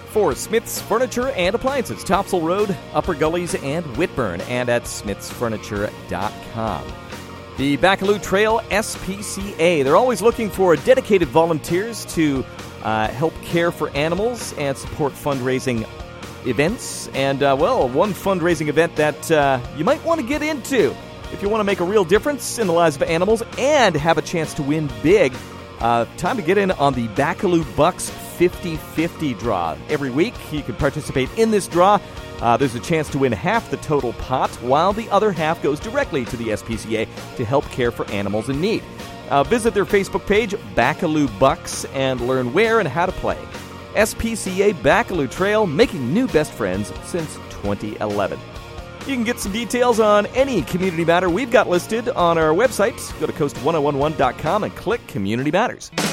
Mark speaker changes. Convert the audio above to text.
Speaker 1: for Smith's Furniture and Appliances, Topsail Road, Upper Gullies, and Whitburn, and at smithsfurniture.com. The Baccaloo Trail SPCA. They're always looking for dedicated volunteers to help care for animals and support fundraising events. And, one fundraising event that you might want to get into if you want to make a real difference in the lives of animals and have a chance to win big. Time to get in on the Baccaloo Bucks 50-50 draw. Every week, you can participate in this draw. There's a chance to win half the total pot, while the other half goes directly to the SPCA to help care for animals in need. Visit their Facebook page, Baccaloo Bucks, and learn where and how to play. SPCA Baccaloo Trail, making new best friends since 2011. You can get some details on any community matter we've got listed on our website. Go to coast1011.com and click Community Matters.